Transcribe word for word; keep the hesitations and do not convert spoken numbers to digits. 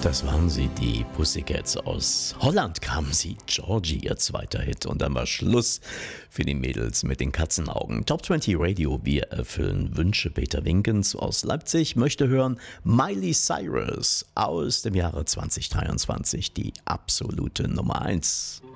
Das waren sie, die Pussycats. Aus Holland kamen sie. Georgie, ihr zweiter Hit. Und dann war Schluss für die Mädels mit den Katzenaugen. Top zwanzig Radio, wir erfüllen Wünsche. Peter Winkens aus Leipzig möchte hören Miley Cyrus aus dem Jahre zwanzig dreiundzwanzig, die absolute Nummer eins.